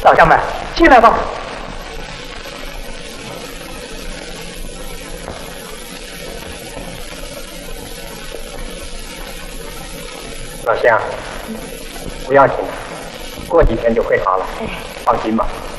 老乡们，进来吧。老乡，不要紧，过几天就会好了，放心吧。